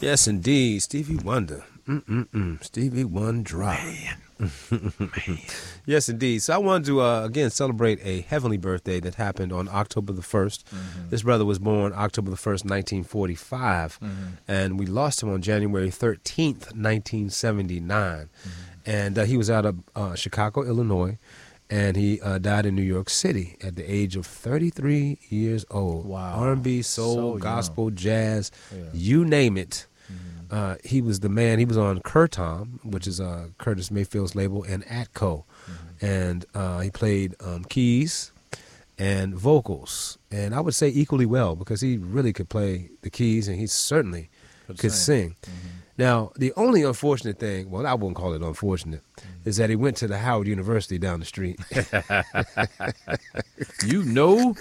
Yes, indeed. Stevie Wonder. Stevie Wonder. Man. Yes, indeed. So I wanted to, again, celebrate a heavenly birthday that happened on October the 1st. This brother was born October the 1st, 1945, and we lost him on January 13th, 1979. And he was out of Chicago, Illinois, and he died in New York City at the age of 33 years old. Wow. R&B, soul, So gospel, jazz, you name it. He was the man. He was on Curtom, which is Curtis Mayfield's label, and Atco. And he played keys and vocals. And I would say equally well, because he really could play the keys, and he certainly could sing. Now, the only unfortunate thing, well, I wouldn't call it unfortunate, is that he went to the Howard University down the street. You know?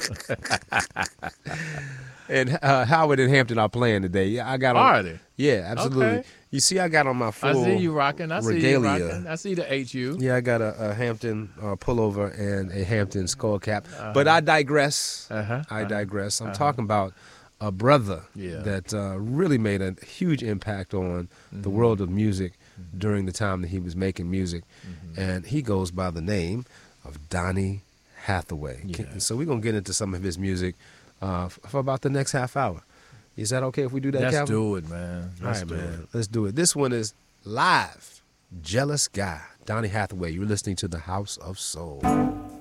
And Howard and Hampton are playing today. Yeah, I got on. Are they? Yeah, absolutely. Okay. You see, I got on my full I see you rocking. I see regalia. you rocking. I see the HU. Yeah, I got a Hampton pullover and a Hampton skull cap. But I digress. I digress. I'm talking about a brother that really made a huge impact on the world of music during the time that he was making music. And he goes by the name of Donny Hathaway. Yeah. So we're going to get into some of his music for about the next half hour. Is that okay if we do that, Let's Calvin? do it, man. All right, man. Let's do it. This one is live. Jealous Guy. Donny Hathaway. You're listening to The House of Soul.